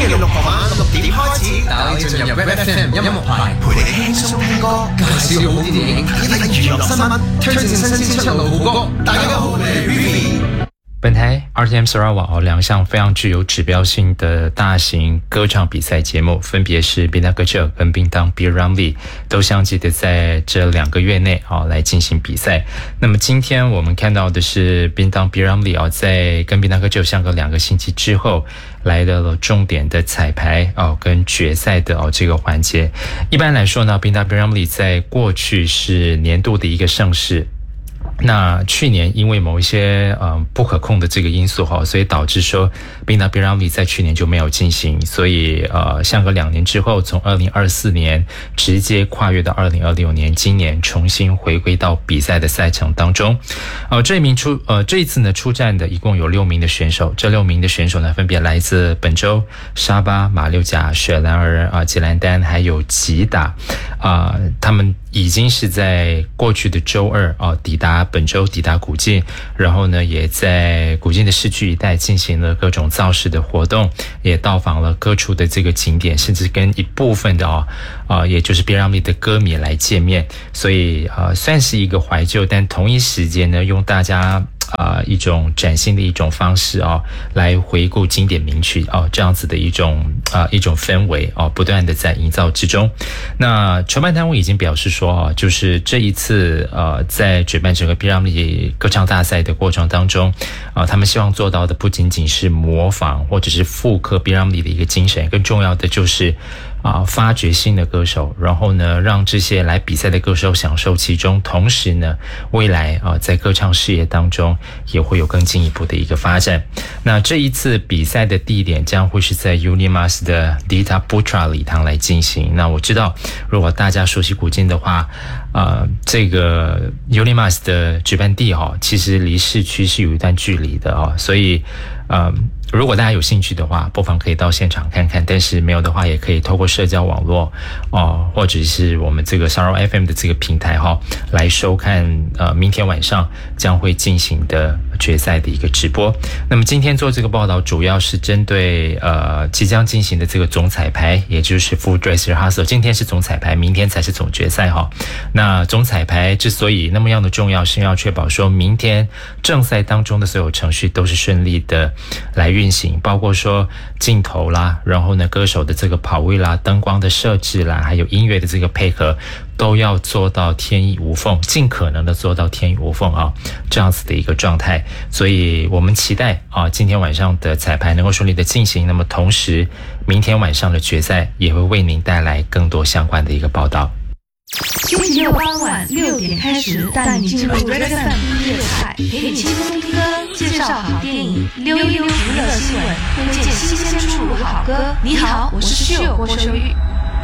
嘅6個晚6點開始， 帶你進入 FM 音樂派， 陪你輕鬆聽歌， 介紹好電影， 睇娛樂新聞，推薦新鮮出爐好歌。大家好，我係 Vivi。 本台 RTM Sarawak 2項非常具有指標性的大型歌唱比賽節目，分別是 Bintang Kecil 跟 Bintang P. Ramlee， 都相繼的在這2個月內來進行比賽。那麼今天我們看到的是 Bintang P. Ramlee 在跟 Bintang Kecil 相隔2個星期之後，來到了重點的彩排跟決賽的這個環節。一般來說呢， Bintang P. Ramlee 在過去是年度的一個盛事。那去年因為某一些不可控的這個因素所以導致說 Bintang P. Ramlee 在去年就沒有進行，所以相隔2年之後，從2024年直接跨越到2026年，今年重新回歸到比賽的賽程當中。這一次呢出戰的一共有6名的選手，這6名的選手呢分別來自本州、沙巴、馬六甲、雪蘭莪、吉蘭丹還有吉打，他們已經是在過去的周二抵達本州，抵達古晉，然後呢也在古晉的市區一帶進行了各種造勢的活動，也到訪了各處的這個景點，甚至跟一部分的也就是 P. Ramlee 的歌迷來見面，所以算是一個懷舊，但同一時間呢用大家一種嶄新的一種方式來回顧經典名曲這樣子的一種氛圍不斷的在營造之中。那籌辦單位已經表示說就是這一次在舉辦整個 P. Ramlee 歌唱大賽的過程當中他們希望做到的不僅僅是模仿或者是復刻 P. Ramlee 的一個精神，更重要的就是發掘新的歌手，然後呢讓這些來比賽的歌手享受其中，同時呢未來在歌唱事業當中也會有更進一步的一個發展。那這一次比賽的地點將會是在 Unimas 的 Dita Putra 禮堂來進行。那我知道如果大家熟悉古晉的話這個 Unimas 的舉辦地其實離市區是有一段距離的所以如果大家有興趣的話不妨可以到現場看看，但是沒有的話也可以透過社交網絡或者是我們這個 Sarawak FM 的這個平台來收看明天晚上將會進行的決賽的一個直播。那麼今天做這個報道主要是針對即將進行的這個總彩排，也就是 Full Dress Rehearsal， 今天是總彩排，明天才是總決賽那總彩排之所以那麼樣的重要，是要確保說明天正賽當中的所有程序都是順利的來運行，包括說鏡頭啦，然後呢歌手的這個跑位啦，燈光的設置啦，還有音樂的這個配合都要做到天衣無縫，盡可能的做到天衣無縫這樣子的一個狀態。所以我們期待今天晚上的彩排能夠順利的進行，那麼同時明天晚上的決賽也會為您帶來更多相關的一個報道。 星期六傍晚6點開始，帶你進入 Red FM 音樂台，陪你輕鬆聽歌，介紹好電影，溜一溜娛樂新聞，推薦新鮮出爐好歌。你好，我是室友郭秀玉。